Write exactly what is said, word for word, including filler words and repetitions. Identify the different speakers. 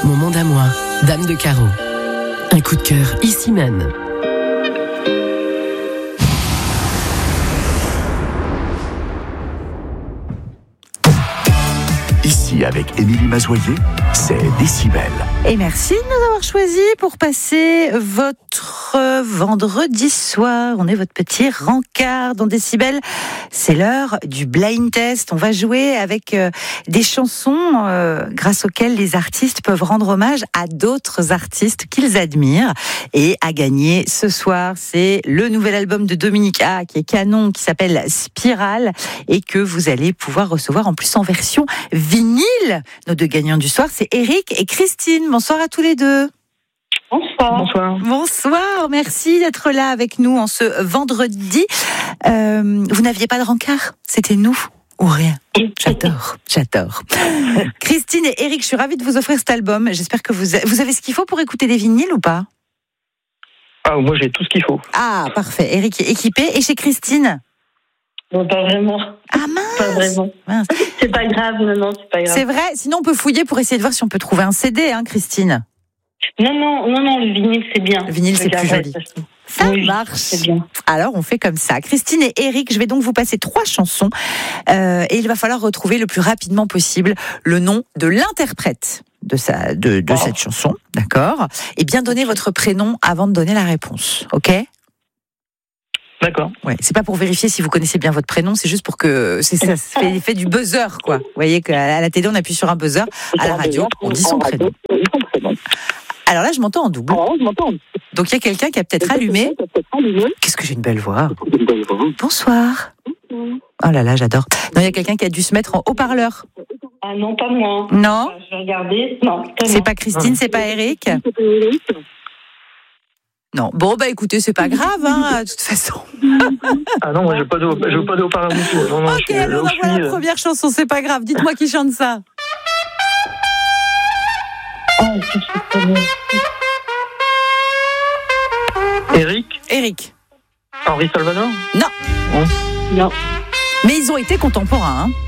Speaker 1: Mon monde à moi, Dame de carreau. Un coup de cœur ici même.
Speaker 2: Ici, avec Émilie Mazoyer, c'est Décibel.
Speaker 3: Et merci de nous avoir choisis pour passer votre vendredi soir. On est votre petit rencard dans Décibel. C'est l'heure du blind test. On va jouer avec euh, des chansons euh, grâce auxquelles les artistes peuvent rendre hommage à d'autres artistes qu'ils admirent. Et à gagner ce soir, c'est le nouvel album de Dominique A, qui est canon, qui s'appelle Spirale, et que vous allez pouvoir recevoir en plus en version vinyle. Nos deux gagnants du soir, c'est Eric et Christine. Bonsoir à tous les deux.
Speaker 4: Bonsoir. Bonsoir.
Speaker 3: Bonsoir, merci d'être là avec nous en ce vendredi. Euh, vous n'aviez pas de rencard, c'était nous ou rien. J'adore, j'adore. Christine et Eric, je suis ravie de vous offrir cet album. J'espère que vous, vous avez ce qu'il faut pour écouter des vinyles ou pas ?
Speaker 4: Ah, moi j'ai tout ce qu'il faut.
Speaker 3: Ah, parfait. Eric est équipé. Et chez Christine ?
Speaker 5: Non, pas vraiment.
Speaker 3: Ah mince.
Speaker 5: Pas vraiment.
Speaker 3: Mince.
Speaker 5: C'est pas grave, non, non, c'est pas grave.
Speaker 3: C'est vrai, sinon on peut fouiller pour essayer de voir si on peut trouver un C D, hein, Christine.
Speaker 5: Non, non, non, non, le vinyle c'est bien.
Speaker 3: Le vinyle c'est plus joli. Ça
Speaker 5: oui,
Speaker 3: marche.
Speaker 5: C'est bien.
Speaker 3: Alors on fait comme ça. Christine et Eric, je vais donc vous passer trois chansons euh, et il va falloir retrouver le plus rapidement possible le nom de l'interprète de sa, de, de oh. cette chanson, d'accord ? Et bien donner votre prénom avant de donner la réponse, ok ?
Speaker 4: D'accord.
Speaker 3: Ouais, c'est pas pour vérifier si vous connaissez bien votre prénom, c'est juste pour que c'est ça fait l'effet du buzzer, quoi. Vous voyez qu'à la télé on appuie sur un buzzer, à la radio on dit son prénom. Alors là je m'entends en double. Donc il y a quelqu'un qui a peut-être allumé. Qu'est-ce que j'ai une belle voix. Bonsoir. Oh là là, j'adore. Non, il y a quelqu'un qui a dû se mettre en haut-parleur.
Speaker 5: Ah non, pas moi.
Speaker 3: Non.
Speaker 5: Je vais regarder. Non.
Speaker 3: C'est pas Christine, c'est pas Eric. Non. Bon, bah écoutez, c'est pas grave, hein, de toute façon.
Speaker 4: Ah non, moi je veux pas de, je veux pas de haut-parleur du tout. Non, non,
Speaker 3: ok, alors on envoie la première chanson, c'est pas grave. Dites-moi qui chante ça.
Speaker 5: Oh, je sais pas bien.
Speaker 4: Eric.
Speaker 3: Eric.
Speaker 4: Henri Salvador.
Speaker 3: Non.
Speaker 4: Non.
Speaker 5: Non.
Speaker 3: Mais ils ont été contemporains, hein.